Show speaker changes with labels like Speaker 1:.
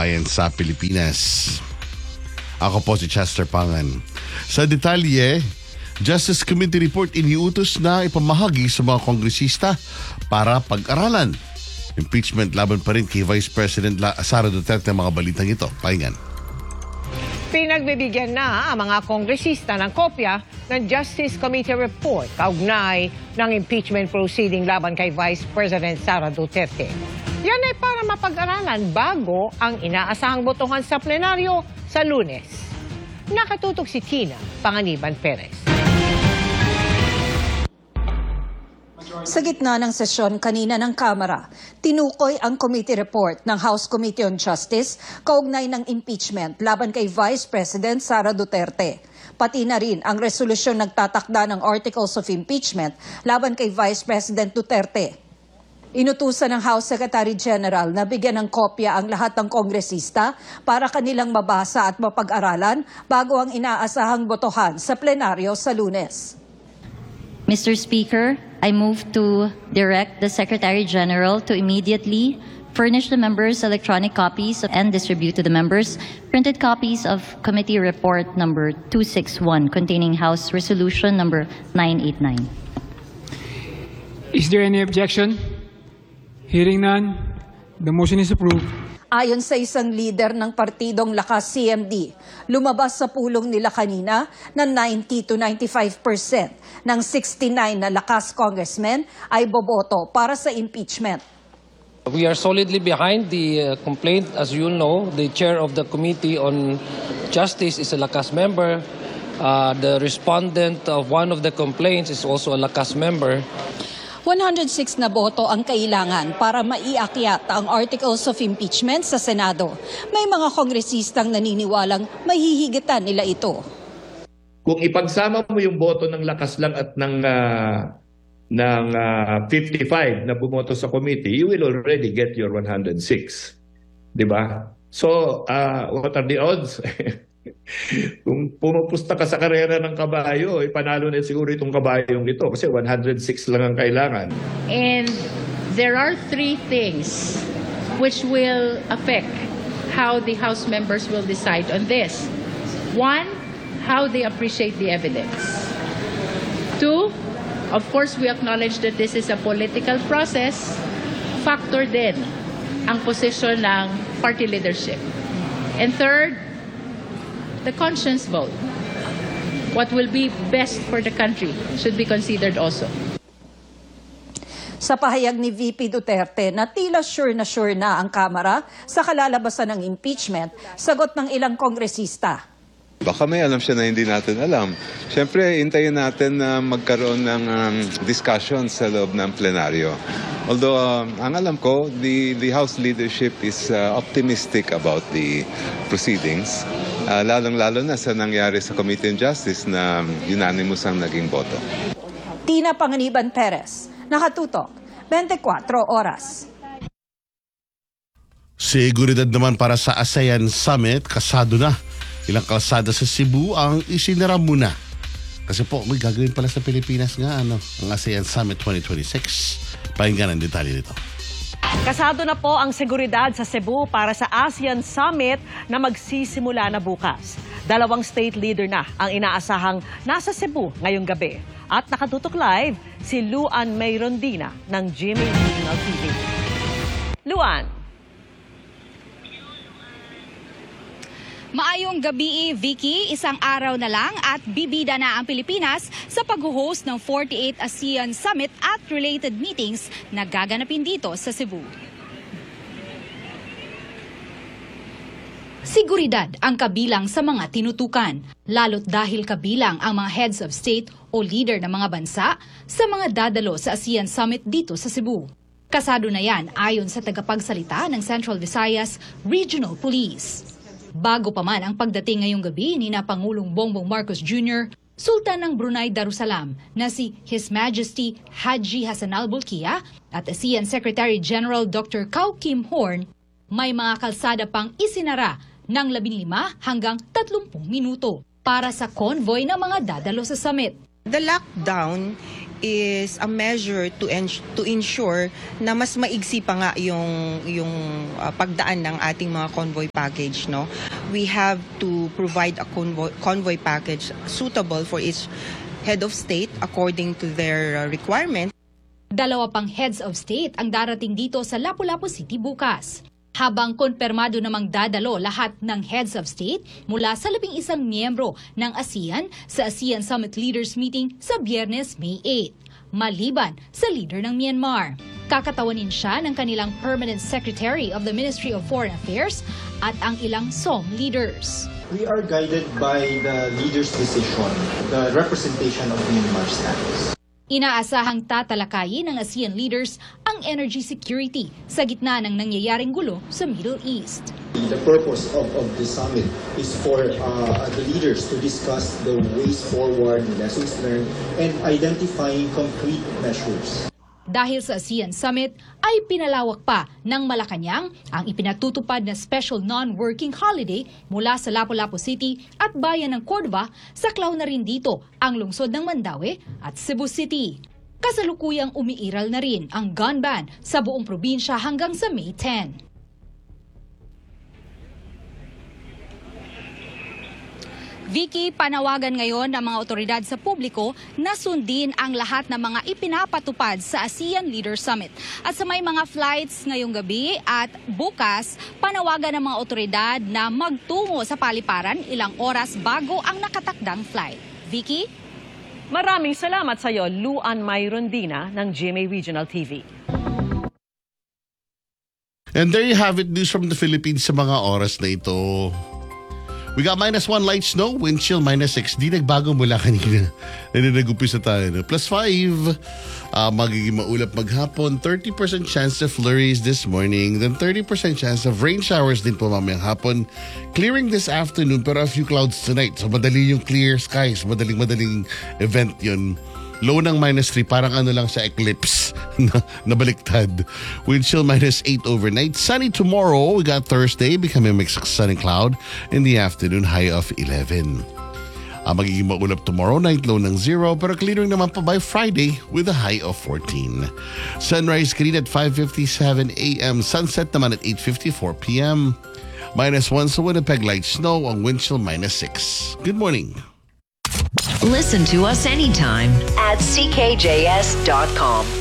Speaker 1: kababayan sa Pilipinas. Ako po si Chester Pangan. Sa detalye, Justice Committee report iniutos na ipamahagi sa mga kongresista para pag-aralan. Impeachment laban pa rin kay Vice President Sara Duterte ang mga balitang ito. Pahingan.
Speaker 2: Pinagbibigyan na ang mga kongresista ng kopya ng Justice Committee report kaugnay ng impeachment proceeding laban kay Vice President Sara Duterte. Yan ay para mapag-aralan bago ang inaasahang botohan sa plenaryo sa Lunes. Nakatutok si Tina Panganiban Perez.
Speaker 3: Sa gitna ng sesyon kanina ng Kamara, tinukoy ang committee report ng House Committee on Justice kaugnay ng impeachment laban kay Vice President Sara Duterte. Pati na rin ang resolusyon nagtatakda ng Articles of Impeachment laban kay Vice President Duterte. Inutusan ng House Secretary General na bigyan ng kopya ang lahat ng kongresista para kanilang mabasa at mapag-aralan bago ang inaasahang botohan sa plenaryo sa Lunes.
Speaker 4: Mr. Speaker, I move to direct the Secretary General to immediately furnish the members electronic copies and distribute to the members printed copies of Committee Report number 261 containing House Resolution number 989.
Speaker 5: Is there any objection? Hearing none, the motion is approved.
Speaker 3: Ayon sa isang leader ng partidong Lakas CMD, lumabas sa pulong nila kanina na 90 to 95% ng 69 na Lakas congressmen ay boboto para sa impeachment.
Speaker 6: We are solidly behind the complaint. As you know, the chair of the Committee on Justice is a Lakas member. The respondent of one of the complaints is also a Lakas member.
Speaker 3: 106 na boto ang kailangan para maiakyat ang Articles of Impeachment sa Senado. May mga kongresistang naniniwalang mahihigitan nila ito.
Speaker 7: Kung ipagsama mo yung boto ng Lakas lang at ng 55 na bumoto sa committee, you will already get your 106. Di ba? So, what are the odds? Kung pumupusta ka sa karera ng kabayo, panalo na siguro itong kabayong ito kasi 106 lang ang kailangan.
Speaker 8: And there are three things which will affect how the House members will decide on this. One, how they appreciate the evidence. Two, of course, we acknowledge that this is a political process. Factor din ang posisyon ng party leadership. And third, the conscience vote. What will be best for the country should be considered also.
Speaker 3: Sa pahayag ni VP Duterte na tila sure na ang Kamara sa kalalabasan ng impeachment, sagot ng ilang kongresista.
Speaker 9: Baka may alam siya na hindi natin alam. Siyempre, hintayin natin na magkaroon ng discussion sa loob ng plenaryo. Although, ang alam ko, the House leadership is optimistic about the proceedings. Lalong-lalo na sa nangyari sa Committee on Justice na unanimous ang naging boto.
Speaker 3: Tina Panganiban Perez, nakatutok, 24 oras.
Speaker 1: Seguridad naman para sa ASEAN Summit, kasado na. Ilang kalsada sa Cebu ang isinara muna. Kasi po, may gagawin pala sa Pilipinas nga ang ASEAN Summit 2026. Pakinggan ang detalye nito.
Speaker 10: Kasado na po ang seguridad sa Cebu para sa ASEAN Summit na magsisimula na bukas. 2 state leader na ang inaasahang nasa Cebu ngayong gabi. At nakatutok live si Luan May Rondina ng GMA Regional TV. Luan.
Speaker 11: Maayong gabi, Vicky. Isang araw na lang at bibida na ang Pilipinas sa pag-host ng 48th ASEAN Summit at related meetings na gaganapin dito sa Cebu. Seguridad ang kabilang sa mga tinutukan, lalo't dahil kabilang ang mga heads of state o leader ng mga bansa sa mga dadalo sa ASEAN Summit dito sa Cebu. Kasado na yan ayon sa tagapagsalita ng Central Visayas Regional Police. Bago pa man ang pagdating ngayong gabi ni na Pangulong Bongbong Marcos Jr., Sultan ng Brunei Darussalam na si His Majesty Haji Hassan Al-Bolkiah at ASEAN Secretary General Dr. Kau Kim Horn, may mga kalsada pang isinara ng 15 hanggang 30 minuto para sa convoy ng mga dadalo sa summit.
Speaker 12: The lockdown is a measure to ensure na mas maigsi pa nga yung pagdaan ng ating mga convoy package, no. We have to provide a convoy package suitable for each head of state according to their requirement.
Speaker 11: 2 pang heads of state ang darating dito sa Lapu-Lapu City bukas. Habang konpermado namang dadalo lahat ng heads of state mula sa 11 miyembro ng ASEAN sa ASEAN Summit Leaders Meeting sa Biyernes, May 8, maliban sa leader ng Myanmar. Kakatawanin siya ng kanilang Permanent Secretary of the Ministry of Foreign Affairs at ang ilang SOM leaders.
Speaker 13: We are guided by the leader's decision, the representation of Myanmar status.
Speaker 11: Inaasahang tatalakayin ng ASEAN leaders ang energy security sa gitna ng nangyayaring gulo sa Middle East.
Speaker 13: The purpose of this summit is for the leaders to discuss the ways forward, lessons learned, and identifying concrete measures.
Speaker 11: Dahil sa ASEAN Summit ay pinalawak pa ng Malacanang ang ipinatutupad na special non-working holiday mula sa Lapu-Lapu City at bayan ng Cordova, saklaw na rin dito ang lungsod ng Mandaue at Cebu City. Kasalukuyang umiiral na rin ang gun ban sa buong probinsya hanggang sa May 10. Vicky, panawagan ngayon ng mga otoridad sa publiko na sundin ang lahat ng mga ipinapatupad sa ASEAN Leaders Summit. At sa may mga flights ngayong gabi at bukas, panawagan ng mga otoridad na magtungo sa paliparan ilang oras bago ang nakatakdang flight. Vicky?
Speaker 10: Maraming salamat sa iyo, Luan Mayrondina ng GMA Regional TV.
Speaker 1: And there you have it, news from the Philippines sa mga oras na ito. We got -1 light snow, wind chill -6. Di nagbago mula kanina. Nag-umpisa tayo. +5. Magiging maulap maghapon. 30% chance of flurries this morning. Then 30% chance of rain showers din po mamayang hapon. Clearing this afternoon pero a few clouds tonight. So madali yung clear skies. Madaling event yun. Low ng -3, parang ano lang sa eclipse na baliktad. Wind chill -8 overnight. Sunny tomorrow. We got Thursday, becoming a mix of sun and cloud. In the afternoon, high of 11. Magiging maulap tomorrow night, low ng 0. Pero clearing naman pa by Friday with a high of 14. Sunrise green at 5:57 a.m. Sunset naman at 8:54 p.m. -1 sa Winnipeg, light snow. Ang wind chill -6. Good morning.
Speaker 14: Listen to us anytime at ckjs.com.